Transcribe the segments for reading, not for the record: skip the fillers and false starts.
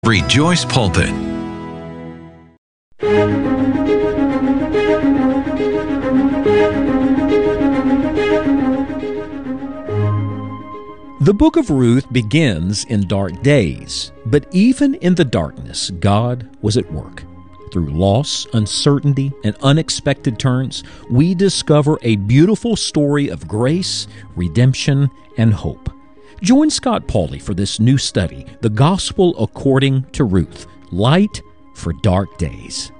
Rejoice Pulpit. The book of Ruth begins in dark days, but even in the darkness, God was at work. Through loss, uncertainty, and unexpected turns, we discover a beautiful story of grace, redemption, and hope. Join Scott Pauley for this new study, The Gospel According to Ruth, Light for Dark Days.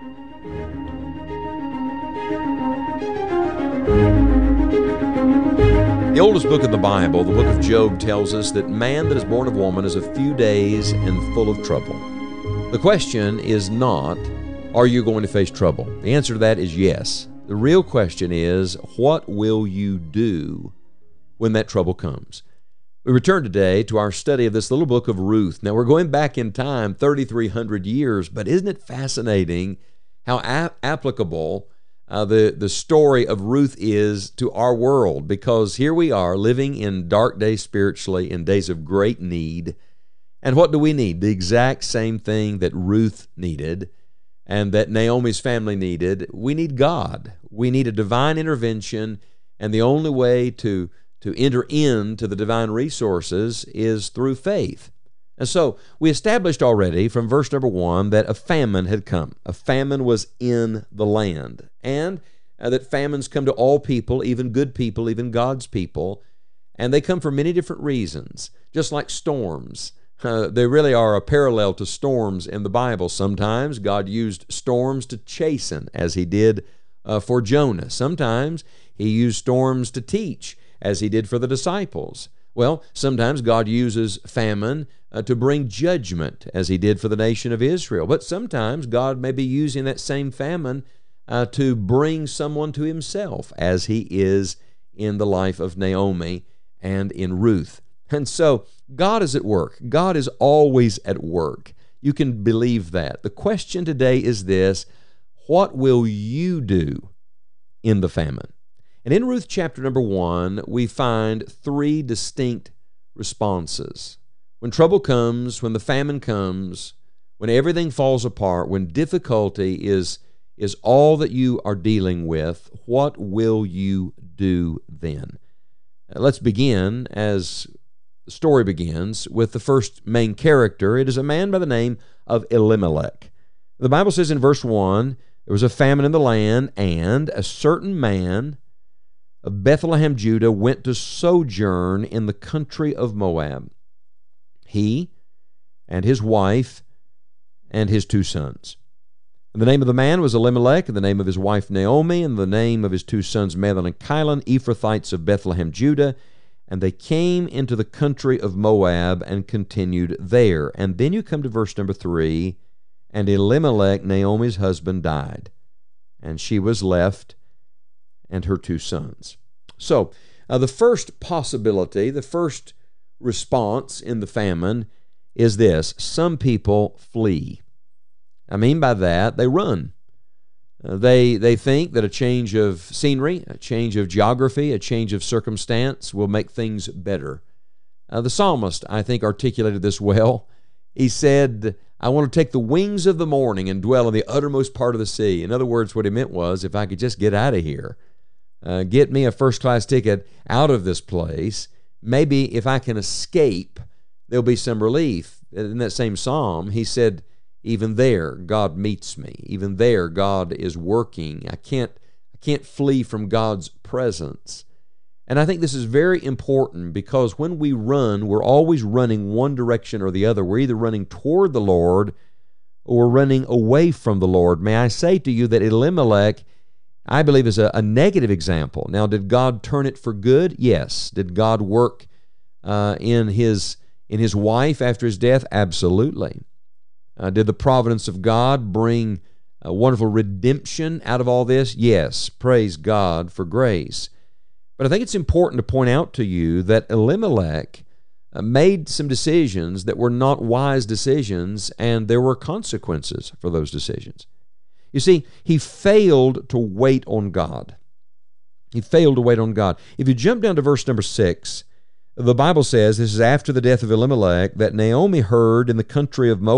The oldest book of the Bible, the book of Job, tells us that man that is born of woman is a few days and full of trouble. The question is not, are you going to face trouble? The answer to that is yes. The real question is, what will you do when that trouble comes? We return today to our study of this little book of Ruth. Now, we're going back in time 3,300 years, but isn't it fascinating how applicable the story of Ruth is to our world? Because here we are living in dark days spiritually, in days of great need. And what do we need? The exact same thing that Ruth needed and that Naomi's family needed. We need God. We need a divine intervention, and the only way to enter into the divine resources is through faith. And so we established already from verse number 1 that a famine had come. A famine was in the land, and that famines come to all people, even good people, even God's people, and they come for many different reasons, just like storms. They really are a parallel to storms in the Bible. Sometimes God used storms to chasten, as he did for Jonah. Sometimes he used storms to teach, as he did for the disciples. Well, sometimes God uses famine to bring judgment, as he did for the nation of Israel. But sometimes God may be using that same famine to bring someone to himself, as he is in the life of Naomi and in Ruth. And so God is at work. God is always at work. You can believe that. The question today is this: what will you do in the famine? And in Ruth chapter number 1, we find three distinct responses. When trouble comes, when the famine comes, when everything falls apart, when difficulty is all that you are dealing with, what will you do then? Let's begin, as the story begins, with the first main character. It is a man by the name of Elimelech. The Bible says in verse 1, there was a famine in the land, and a certain man of Bethlehem, Judah, went to sojourn in the country of Moab, he and his wife and his 2 sons. And the name of the man was Elimelech, and the name of his wife Naomi, and the name of his 2 sons Mahlon and Chilion, Ephrathites of Bethlehem, Judah. And they came into the country of Moab and continued there. And then you come to verse number 3, and Elimelech, Naomi's husband, died, and she was left and her 2 sons. So the first possibility, the first response in the famine is this: some people flee. I mean by that, they run. They think that a change of scenery, a change of geography, a change of circumstance will make things better. The psalmist, I think, articulated this well. He said, I want to take the wings of the morning and dwell in the uttermost part of the sea. In other words, what he meant was, if I could just get out of here, get me a first-class ticket out of this place, maybe if I can escape, there'll be some relief. In that same psalm, he said, even there, God meets me. Even there, God is working. I can't flee from God's presence. And I think this is very important, because when we run, we're always running one direction or the other. We're either running toward the Lord or we're running away from the Lord. May I say to you that Elimelech, I believe, is a negative example. Now, did God turn it for good? Yes. Did God work in his wife after his death? Absolutely. Did the providence of God bring a wonderful redemption out of all this? Yes. Praise God for grace. But I think it's important to point out to you that Elimelech made some decisions that were not wise decisions, and there were consequences for those decisions. You see, he failed to wait on God. He failed to wait on God. If you jump down to verse number 6, The Bible says, this is after the death of Elimelech, that Naomi heard in the country of Moab